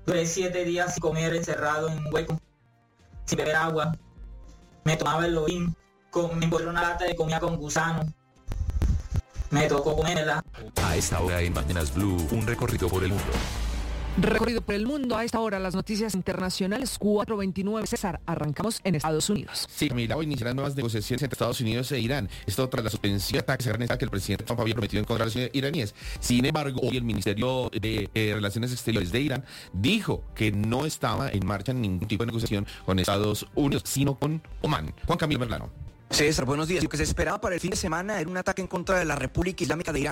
Duré 7 días sin comer, encerrado en un hueco, sin beber agua. Me tomaba el Lorin, me encontré una lata de comida con gusano. Me tocó comerla. A esta hora en Mañanas Blue, un recorrido por el mundo. Recorrido por el mundo a esta hora, las noticias internacionales 4:29. César, arrancamos en Estados Unidos. Sí, Camila, hoy iniciarán nuevas negociaciones entre Estados Unidos e Irán. Esto tras la suspensión de ataques a que el presidente Trump había prometido en contra de los iraníes. Sin embargo, hoy el Ministerio de Relaciones Exteriores de Irán dijo que no estaba en marcha ningún tipo de negociación con Estados Unidos, sino con Omán. Juan Camilo Merlano. César, buenos días. Lo que se esperaba para el fin de semana era un ataque en contra de la República Islámica de Irán